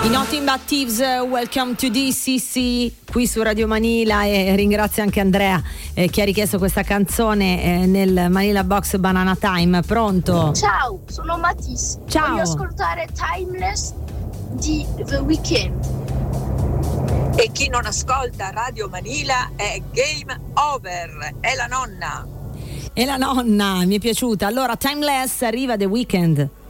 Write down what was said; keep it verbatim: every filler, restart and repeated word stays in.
I Nothing But Thieves, welcome to D C C qui su Radio Manila, e ringrazio anche Andrea eh, che ha richiesto questa canzone eh, nel Manila Box Banana Time. Pronto? Ciao, sono Matisse. Ciao. Voglio ascoltare Timeless di The Weeknd. E chi non ascolta Radio Manila è game over, è la nonna. E la nonna, mi è piaciuta. Allora, Timeless, arriva The Weeknd.